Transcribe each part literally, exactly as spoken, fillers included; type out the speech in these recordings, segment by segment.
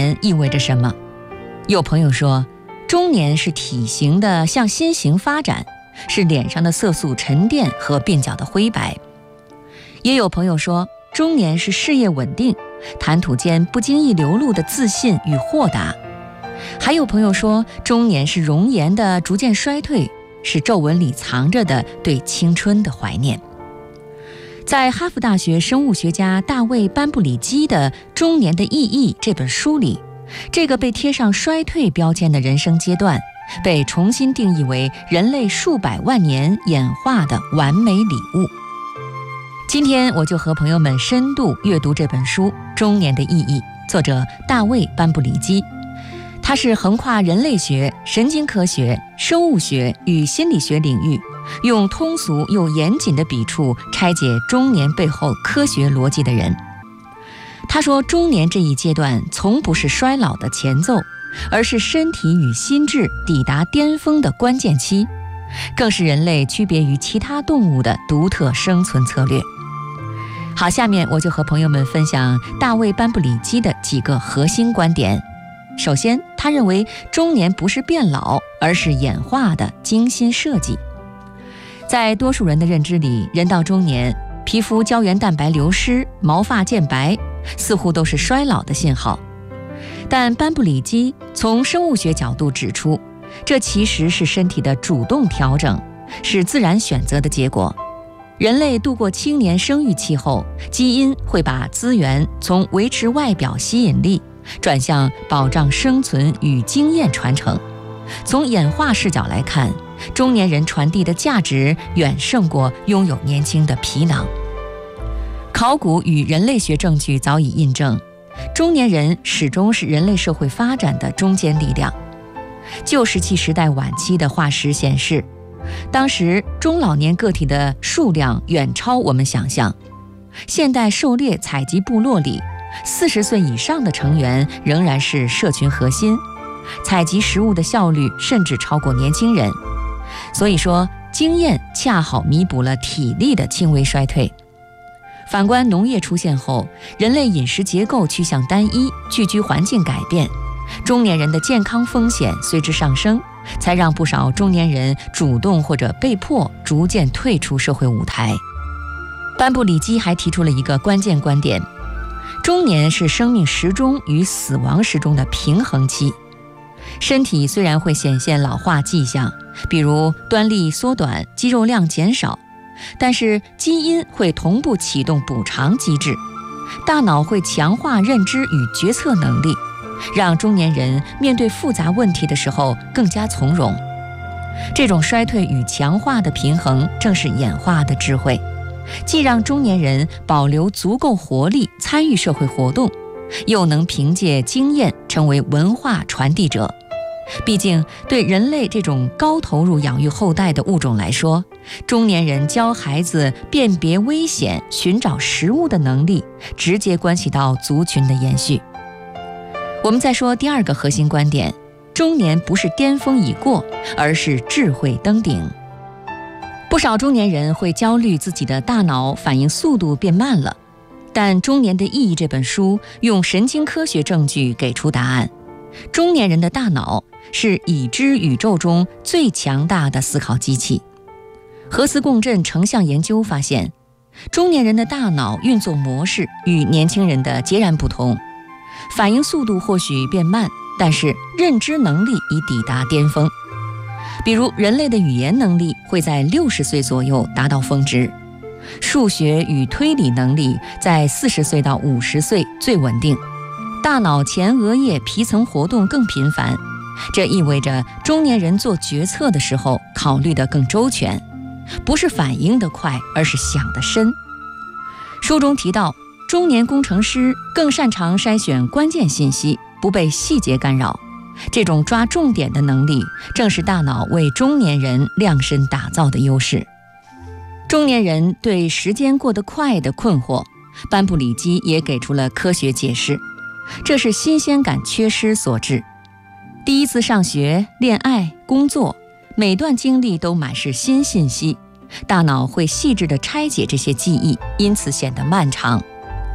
年意味着什么？有朋友说，中年是体型的向心型发展，是脸上的色素沉淀和鬓角的灰白。也有朋友说，中年是事业稳定，谈吐间不经意流露的自信与豁达。还有朋友说，中年是容颜的逐渐衰退，是皱纹里藏着的对青春的怀念。在哈佛大学生物学家大卫·班布里基的《中年的意义》这本书里，这个被贴上衰退标签的人生阶段，被重新定义为人类数百万年演化的完美礼物。今天我就和朋友们深度阅读这本书《中年的意义》，作者大卫·班布里基。他是横跨人类学、神经科学、生物学与心理学领域，用通俗又严谨的笔触拆解中年背后科学逻辑的人。他说，中年这一阶段从不是衰老的前奏，而是身体与心智抵达巅峰的关键期，更是人类区别于其他动物的独特生存策略。好，下面我就和朋友们分享大卫·班布里基的几个核心观点。首先，他认为中年不是变老，而是演化的精心设计。在多数人的认知里，人到中年，皮肤胶原蛋白流失，毛发渐白，似乎都是衰老的信号。但班布里基从生物学角度指出，这其实是身体的主动调整，是自然选择的结果。人类度过青年生育期后，基因会把资源从维持外表吸引力转向保障生存与经验传承。从演化视角来看，中年人传递的价值远胜过拥有年轻的皮囊。考古与人类学证据早已印证，中年人始终是人类社会发展的中坚力量。旧石器时代晚期的化石显示，当时中老年个体的数量远超我们想象。现代狩猎采集部落里，四十岁以上的成员仍然是社群核心，采集食物的效率甚至超过年轻人。所以说，经验恰好弥补了体力的轻微衰退。反观农业出现后，人类饮食结构趋向单一，聚居环境改变，中年人的健康风险随之上升，才让不少中年人主动或者被迫逐渐退出社会舞台。班布里基还提出了一个关键观点，中年是生命时钟与死亡时钟的平衡期。身体虽然会显现老化迹象，比如端粒缩短、肌肉量减少，但是基因会同步启动补偿机制，大脑会强化认知与决策能力，让中年人面对复杂问题的时候更加从容。这种衰退与强化的平衡，正是演化的智慧，既让中年人保留足够活力参与社会活动，又能凭借经验成为文化传递者。毕竟对人类这种高投入养育后代的物种来说，中年人教孩子辨别危险、寻找食物的能力，直接关系到族群的延续。我们再说第二个核心观点，中年不是巅峰已过，而是智慧登顶。不少中年人会焦虑自己的大脑反应速度变慢了，但《中年的意义》这本书用神经科学证据给出答案。中年人的大脑是已知宇宙中最强大的思考机器。核磁共振成像研究发现，中年人的大脑运作模式与年轻人的截然不同，反应速度或许变慢，但是认知能力已抵达巅峰。比如人类的语言能力会在六十岁左右达到峰值，数学与推理能力在四十岁到五十岁最稳定，大脑前额叶皮层活动更频繁，这意味着中年人做决策的时候考虑得更周全，不是反应得快，而是想得深。书中提到，中年工程师更擅长筛选关键信息，不被细节干扰。这种抓重点的能力，正是大脑为中年人量身打造的优势。中年人对时间过得快的困惑，班布里基也给出了科学解释，这是新鲜感缺失所致。第一次上学、恋爱、工作，每段经历都满是新信息，大脑会细致地拆解这些记忆，因此显得漫长。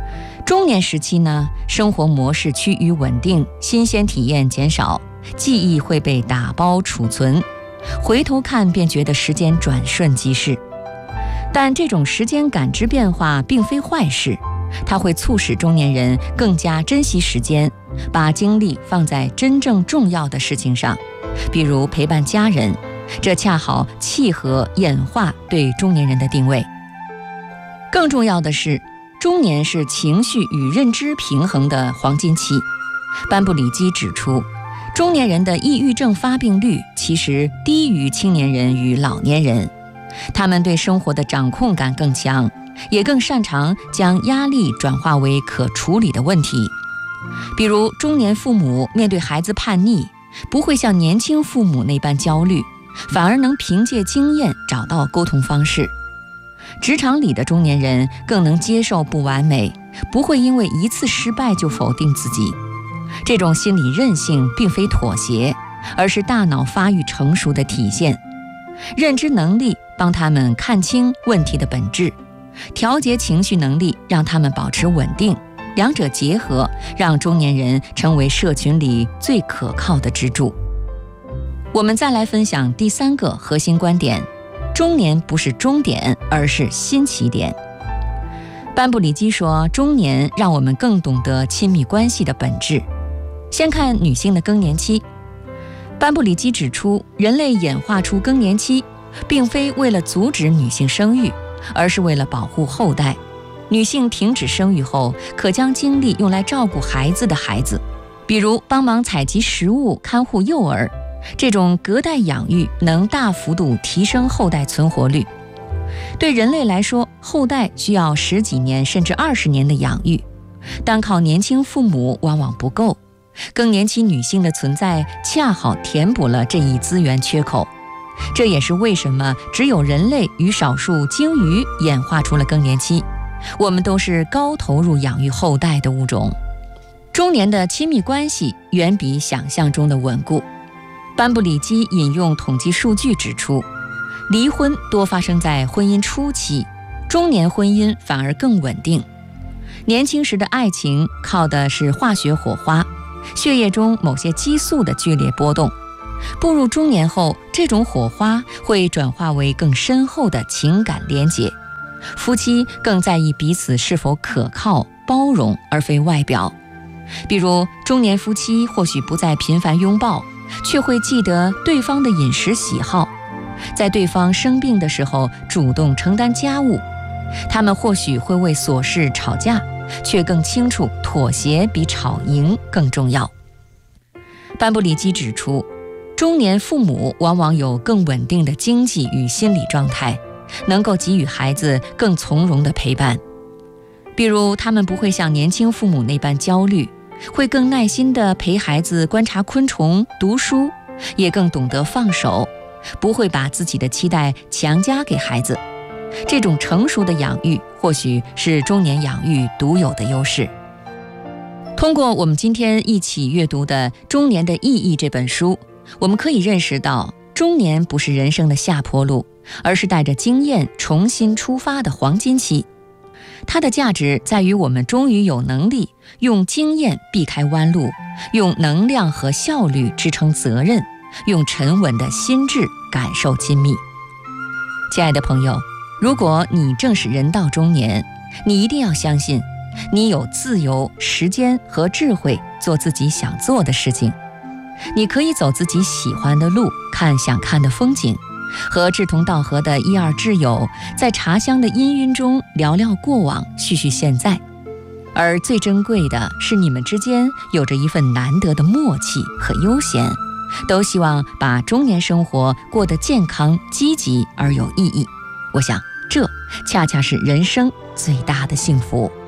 中年时期呢，生活模式趋于稳定，新鲜体验减少，记忆会被打包储存，回头看便觉得时间转瞬即逝。但这种时间感知变化并非坏事，它会促使中年人更加珍惜时间，把精力放在真正重要的事情上，比如陪伴家人，这恰好契合演化对中年人的定位。更重要的是，中年是情绪与认知平衡的黄金期。班布里基指出，中年人的抑郁症发病率其实低于青年人与老年人，他们对生活的掌控感更强，也更擅长将压力转化为可处理的问题。比如中年父母面对孩子叛逆，不会像年轻父母那般焦虑，反而能凭借经验找到沟通方式。职场里的中年人更能接受不完美，不会因为一次失败就否定自己。这种心理韧性并非妥协，而是大脑发育成熟的体现。认知能力帮他们看清问题的本质，调节情绪能力让他们保持稳定，两者结合，让中年人成为社群里最可靠的支柱。我们再来分享第三个核心观点：中年不是终点，而是新起点。班布里基说，中年让我们更懂得亲密关系的本质。先看女性的更年期。班布里基指出，人类演化出更年期，并非为了阻止女性生育，而是为了保护后代。女性停止生育后，可将精力用来照顾孩子的孩子，比如帮忙采集食物、看护幼儿。这种隔代养育能大幅度提升后代存活率。对人类来说，后代需要十几年甚至二十年的养育，单靠年轻父母往往不够。更年期女性的存在恰好填补了这一资源缺口。这也是为什么只有人类与少数鲸鱼演化出了更年期，我们都是高投入养育后代的物种。中年的亲密关系远比想象中的稳固。班布里基引用统计数据指出，离婚多发生在婚姻初期，中年婚姻反而更稳定。年轻时的爱情靠的是化学火花，血液中某些激素的剧烈波动。步入中年后，这种火花会转化为更深厚的情感连结，夫妻更在意彼此是否可靠、包容，而非外表。比如，中年夫妻或许不再频繁拥抱，却会记得对方的饮食喜好，在对方生病的时候主动承担家务。他们或许会为琐事吵架，却更清楚妥协比吵赢更重要。班布里基指出，中年父母往往有更稳定的经济与心理状态，能够给予孩子更从容的陪伴。比如，他们不会像年轻父母那般焦虑，会更耐心地陪孩子观察昆虫、读书，也更懂得放手，不会把自己的期待强加给孩子。这种成熟的养育，或许是中年养育独有的优势。通过我们今天一起阅读的《中年的意义》这本书，我们可以认识到，中年不是人生的下坡路，而是带着经验重新出发的黄金期。它的价值在于我们终于有能力用经验避开弯路，用能量和效率支撑责任，用沉稳的心智感受亲密。亲爱的朋友，如果你正是人到中年，你一定要相信，你有自由、时间和智慧做自己想做的事情。你可以走自己喜欢的路，看想看的风景，和志同道合的一二挚友在茶香的氤氲中聊聊过往，叙叙现在。而最珍贵的是，你们之间有着一份难得的默契和悠闲，都希望把中年生活过得健康、积极而有意义。我想，这恰恰是人生最大的幸福。